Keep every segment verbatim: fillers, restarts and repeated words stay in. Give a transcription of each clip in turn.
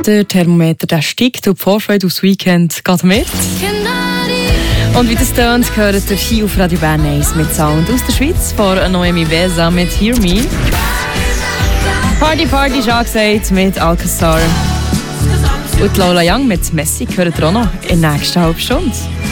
Der Thermometer der steigt und die Vorfreude aufs Weekend geht mit. Und wie das tönt, gehört der hier auf Radio Bern eins mit Sound aus der Schweiz vor Noemi Vesa mit Hear Me. Party Party, schon gesagt, mit Alcazar. Und Lola Young mit Messi gehört auch noch in der nächsten halben Stunde.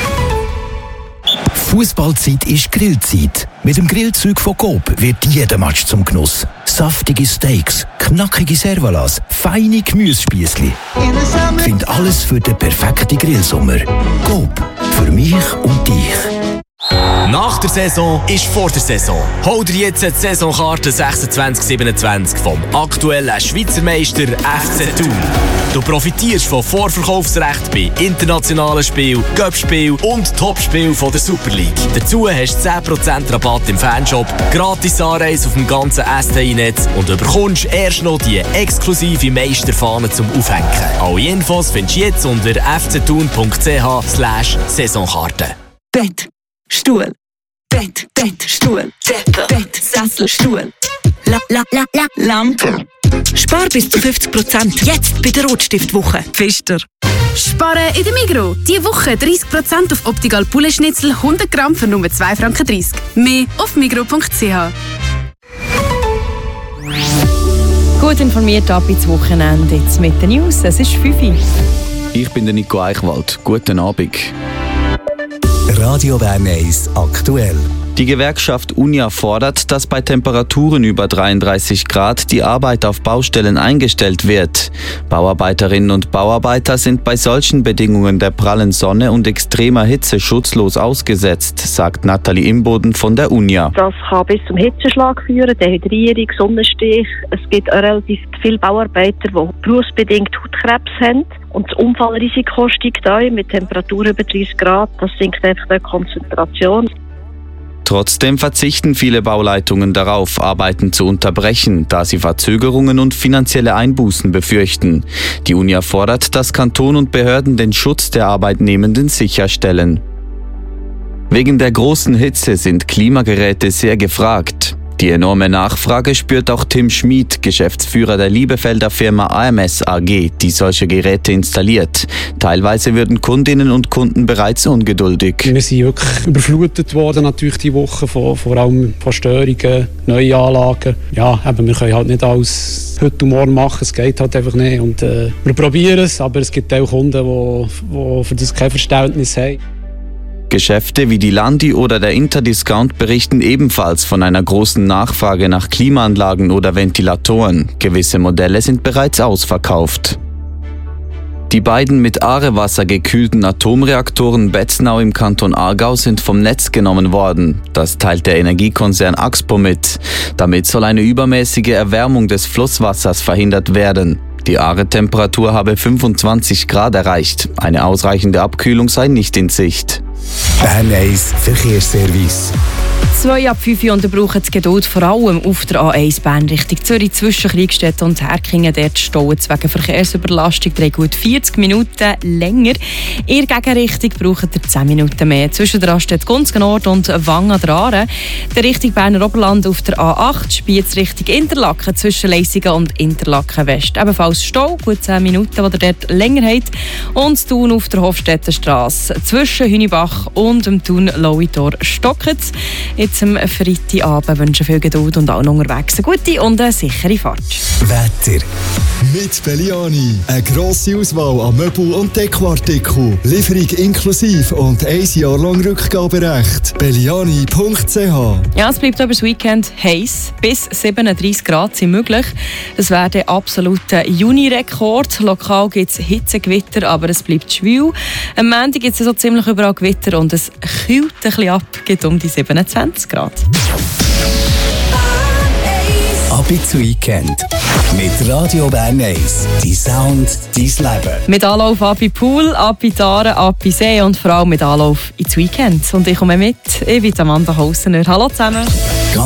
Fußballzeit ist Grillzeit. Mit dem Grillzeug von Coop wird jeder Match zum Genuss. Saftige Steaks, knackige Servalas, feine Gemüsespiessli. Find alles für den perfekten Grillsommer. Coop, für mich und dich. Nach der Saison ist vor der Saison. Hol dir jetzt die Saisonkarte sechsundzwanzig siebenundzwanzig vom aktuellen Schweizer Meister F C Thun. Du profitierst von Vorverkaufsrecht bei internationalen Spielen, Cup-Spielen und Topspielen der Super League. Dazu hast du zehn Prozent Rabatt im Fanshop, gratis Anreise auf dem ganzen S T I-Netz und du bekommst erst noch die exklusive Meisterfahne zum Aufhängen. Alle Infos findest du jetzt unter f c thun punkt c h slash Saisonkarte. Bett, Stuhl, Bett, Bett, Stuhl, Decke, Bett, Sessel, Stuhl, la, la, la, la, Lampe. Spar bis zu fünfzig Prozent jetzt bei der Rotstiftwoche. Pfister. Sparen in der Migros. Diese Woche dreißig Prozent auf Optical Poulet-Schnitzel hundert Gramm für nur zwei Franken dreißig. Mehr auf migros punkt c h. Gut informiert ab ins Wochenende jetzt mit den News. Es ist fünf Uhr. Ich bin der Nico Eichwald. Guten Abend. Radio Bern eins aktuell. Die Gewerkschaft Unia fordert, dass bei Temperaturen über dreiunddreißig Grad die Arbeit auf Baustellen eingestellt wird. Bauarbeiterinnen und Bauarbeiter sind bei solchen Bedingungen der prallen Sonne und extremer Hitze schutzlos ausgesetzt, sagt Nathalie Imboden von der Unia. Das kann bis zum Hitzeschlag führen, Dehydrierung, Sonnenstich. Es gibt auch relativ viele Bauarbeiter, die berufsbedingt Hautkrebs haben. Und das Unfallrisiko steigt auch mit Temperaturen über dreißig Grad. Das sinkt einfach die Konzentration. Trotzdem verzichten viele Bauleitungen darauf, Arbeiten zu unterbrechen, da sie Verzögerungen und finanzielle Einbußen befürchten. Die Unia fordert, dass Kanton und Behörden den Schutz der Arbeitnehmenden sicherstellen. Wegen der großen Hitze sind Klimageräte sehr gefragt. Die enorme Nachfrage spürt auch Tim Schmid, Geschäftsführer der Liebefelder Firma A M S A G, die solche Geräte installiert. Teilweise würden Kundinnen und Kunden bereits ungeduldig. Wir sind wirklich überflutet worden natürlich die Woche, von, vor allem von Störungen, neue Anlagen. Ja, eben, wir können halt nicht alles heute und morgen machen, es geht halt einfach nicht. Und, äh, wir probieren es, aber es gibt auch Kunden, die, die für das kein Verständnis haben. Geschäfte wie die Landi oder der Interdiscount berichten ebenfalls von einer großen Nachfrage nach Klimaanlagen oder Ventilatoren. Gewisse Modelle sind bereits ausverkauft. Die beiden mit Aarewasser gekühlten Atomreaktoren Betznau im Kanton Aargau sind vom Netz genommen worden. Das teilt der Energiekonzern Axpo mit. Damit soll eine übermäßige Erwärmung des Flusswassers verhindert werden. Die Aare-Temperatur habe fünfundzwanzig Grad erreicht. Eine ausreichende Abkühlung sei nicht in Sicht. Bern eins Verkehrsservice. Zwei ab fünf Uhr unterbrauchen die Geduld vor allem auf der A eins Bern Richtung Zürich zwischen Kriegstedt und Herkingen. Dort stauen wegen Verkehrsüberlastung drei gut vierzig Minuten länger. In der Gegenrichtung braucht ihr zehn Minuten mehr. Zwischen der Raststätte Gunzgen-Nord und Wangen an der Aare. Der Richtung Berner Oberland auf der A acht, Spiez Richtung Interlaken zwischen Leisingen und Interlaken West. Ebenfalls Stau, gut zehn Minuten, die ihr dort länger habt. Und Thun auf der Hofstettenstrasse zwischen Hünibach und dem Thun-Lauitor stockt. Jetzt am Freitagabend wünschen viel Geduld und auch noch unterwegs eine gute und eine sichere Fahrt. Wetter. Mit Belliani. Eine grosse Auswahl an Möbel- und Dekoartikeln. Lieferung inklusive und ein Jahr lang Rückgaberecht. Belliani punkt c h. Ja, es bleibt über das Weekend heiß. Bis siebenunddreißig Grad sind möglich. Das wäre der absolute Juni-Rekord. Lokal gibt es Hitzegewitter, aber es bleibt schwül. Am Montag gibt es so ziemlich überall Gewitter und es kühlt ein bisschen ab, geht um die siebenundzwanzig Grad. Ab ins Weekend mit Radio Bern eins. Die Sound, dein Leben. Mit Anlauf ab in Pool, ab in die Aare, ab in See und vor allem mit Anlauf ins Weekend. Und ich komme mit, ich bin Amanda Haussener. Hallo zusammen.